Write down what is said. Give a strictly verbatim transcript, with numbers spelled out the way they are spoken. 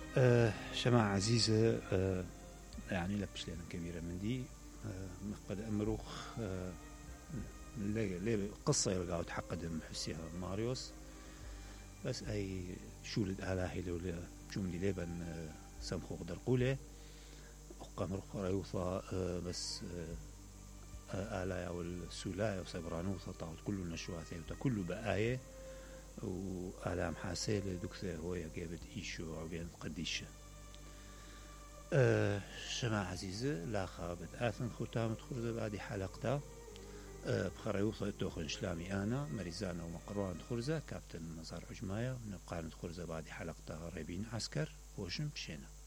أه شماعة عزيزة، أه يعني لبش لنا كبيرة من دي. أه مقد أمروخ أه ليه ليه قصة يلقاو تحقد محسيها ماريوس، بس أي شولد آلاهي لولا جملي ليبن أه سمخو قدر قوله أقامروخ ريوثا أه بس أه آلايا والسولايا وسبرانوثا طاوت كله نشواثي وتكله بآية وآلام حاسيلة دكثة هو يجابت إيشو عبين قديشة. أه شماعة عزيزة لا خابت آثن ختامة خرزة بعد حلقتا أه بخريوثة توخن شلامي أنا مريزانا ومقروان خرزة كابتن مزار عجماية نبقى خرزة بعد حلقتا غريبين عسكر وشم بشينا.